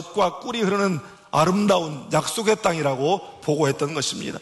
젖과 꿀이 흐르는 아름다운 약속의 땅이라고 보고했던 것입니다.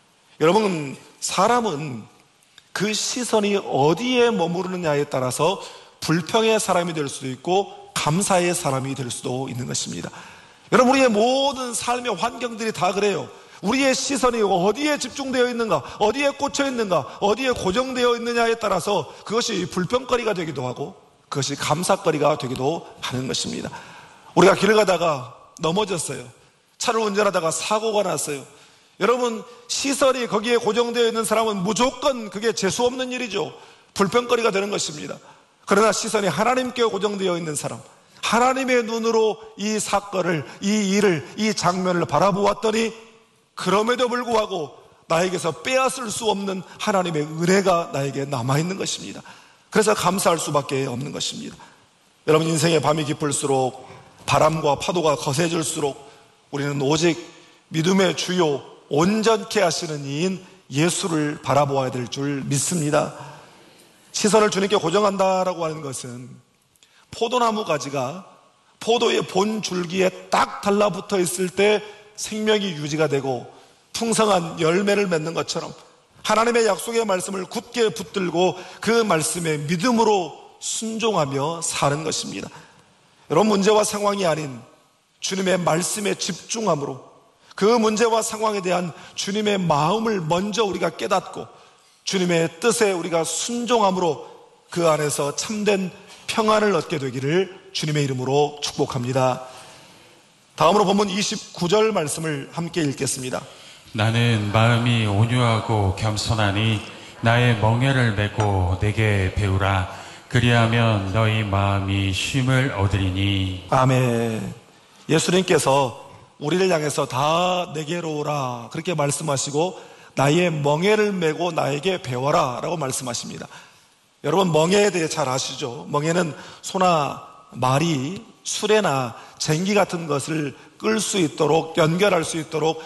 여러분, 사람은 그 시선이 어디에 머무르느냐에 따라서 불평의 사람이 될 수도 있고 감사의 사람이 될 수도 있는 것입니다. 여러분, 우리의 모든 삶의 환경들이 다 그래요. 우리의 시선이 어디에 집중되어 있는가, 어디에 꽂혀 있는가, 어디에 고정되어 있느냐에 따라서 그것이 불평거리가 되기도 하고 그것이 감사거리가 되기도 하는 것입니다. 우리가 길을 가다가 넘어졌어요. 차를 운전하다가 사고가 났어요. 여러분, 시선이 거기에 고정되어 있는 사람은 무조건 그게 재수없는 일이죠. 불평거리가 되는 것입니다. 그러나 시선이 하나님께 고정되어 있는 사람, 하나님의 눈으로 이 사건을, 이 일을, 이 장면을 바라보았더니 그럼에도 불구하고 나에게서 빼앗을 수 없는 하나님의 은혜가 나에게 남아있는 것입니다. 그래서 감사할 수밖에 없는 것입니다. 여러분, 인생의 밤이 깊을수록 바람과 파도가 거세질수록 우리는 오직 믿음의 주요 온전케 하시는 이인 예수를 바라보아야 될 줄 믿습니다. 시선을 주님께 고정한다라고 하는 것은 포도나무 가지가 포도의 본 줄기에 딱 달라붙어 있을 때 생명이 유지가 되고 풍성한 열매를 맺는 것처럼 하나님의 약속의 말씀을 굳게 붙들고 그 말씀에 믿음으로 순종하며 사는 것입니다. 여러분, 문제와 상황이 아닌 주님의 말씀에 집중함으로 그 문제와 상황에 대한 주님의 마음을 먼저 우리가 깨닫고 주님의 뜻에 우리가 순종함으로 그 안에서 참된 평안을 얻게 되기를 주님의 이름으로 축복합니다. 다음으로 본문 29절 말씀을 함께 읽겠습니다. 나는 마음이 온유하고 겸손하니 나의 멍에를 메고 내게 배우라. 그리하면 너희 마음이 쉼을 얻으리니. 아멘. 예수님께서 우리를 향해서 다 내게로 오라 그렇게 말씀하시고 나의 멍에를 메고 나에게 배워라 라고 말씀하십니다. 여러분, 멍에에 대해 잘 아시죠? 멍에는 소나 말이 수레나 쟁기 같은 것을 끌 수 있도록, 연결할 수 있도록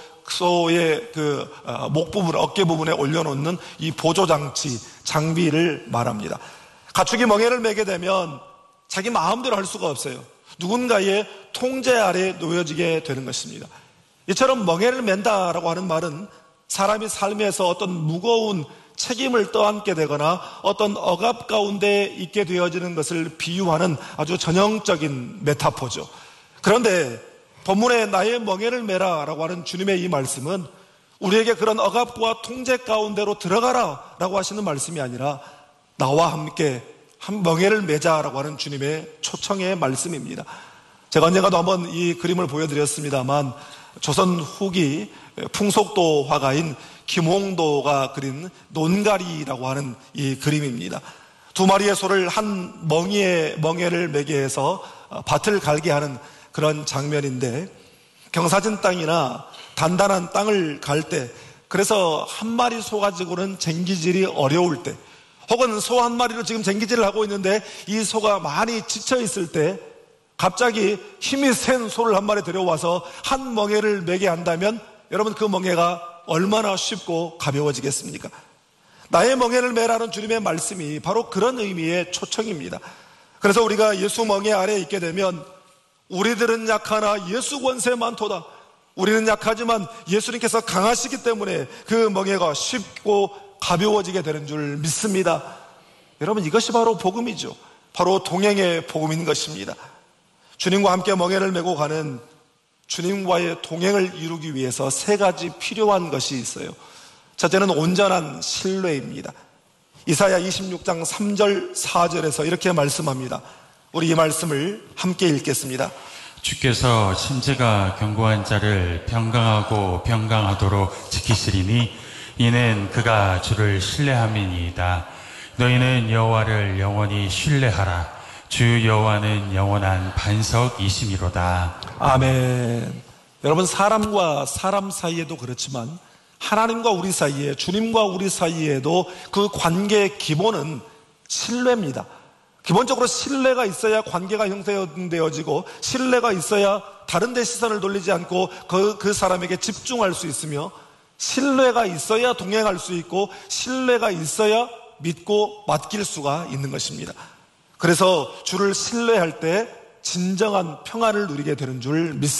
소의 그 목 부분, 어깨 부분에 올려놓는 이 보조장치, 장비를 말합니다. 가축이 멍에를 메게 되면 자기 마음대로 할 수가 없어요. 누군가의 통제 아래에 놓여지게 되는 것입니다. 이처럼 멍에를 맨다라고 하는 말은 사람이 삶에서 어떤 무거운 책임을 떠안게 되거나 어떤 억압 가운데 있게 되어지는 것을 비유하는 아주 전형적인 메타포죠. 그런데 본문에 나의 멍에를 메라 라고 하는 주님의 이 말씀은 우리에게 그런 억압과 통제 가운데로 들어가라 라고 하시는 말씀이 아니라 나와 함께 한 멍에를 메자라고 하는 주님의 초청의 말씀입니다. 제가 언젠가도 한번 이 그림을 보여드렸습니다만 조선 후기 풍속도 화가인 김홍도가 그린 논가리라고 하는 이 그림입니다. 두 마리의 소를 한 멍에를 매게 해서 밭을 갈게 하는 그런 장면인데, 경사진 땅이나 단단한 땅을 갈 때, 그래서 한 마리 소 가지고는 쟁기질이 어려울 때, 혹은 소 한 마리로 지금 쟁기질을 하고 있는데 이 소가 많이 지쳐 있을 때 갑자기 힘이 센 소를 한 마리 데려와서 한 멍에를 매게 한다면 여러분, 그 멍에가 얼마나 쉽고 가벼워지겠습니까? 나의 멍에를 매라는 주님의 말씀이 바로 그런 의미의 초청입니다. 그래서 우리가 예수 멍에 아래에 있게 되면 우리들은 약하나 예수 권세 많도다. 우리는 약하지만 예수님께서 강하시기 때문에 그 멍에가 쉽고 가벼워지게 되는 줄 믿습니다. 여러분, 이것이 바로 복음이죠. 바로 동행의 복음인 것입니다. 주님과 함께 멍에를 메고 가는 주님과의 동행을 이루기 위해서 세 가지 필요한 것이 있어요. 첫째는 온전한 신뢰입니다. 이사야 26장 3절 4절에서 이렇게 말씀합니다. 우리 이 말씀을 함께 읽겠습니다. 주께서 심지가 견고한 자를 평강하고 평강하도록 지키시리니 이는 그가 주를 신뢰함이니이다. 너희는 여호와를 영원히 신뢰하라. 주 여호와는 영원한 반석이심이로다. 아멘. 여러분, 사람과 사람 사이에도 그렇지만 하나님과 우리 사이에, 주님과 우리 사이에도 그 관계의 기본은 신뢰입니다. 기본적으로 신뢰가 있어야 관계가 형성되어지고, 신뢰가 있어야 다른 데 시선을 돌리지 않고 그 사람에게 집중할 수 있으며, 신뢰가 있어야 동행할 수 있고, 신뢰가 있어야 믿고 맡길 수가 있는 것입니다. 그래서 주를 신뢰할 때 진정한 평안을 누리게 되는 줄 믿습니다.